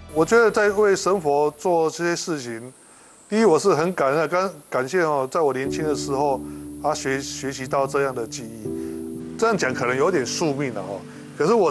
我觉得在为神佛做这些事情，第一我是很感谢哦，在我年轻的时候，学习到这样的技艺。这样讲可能有点宿命了哦，可是我。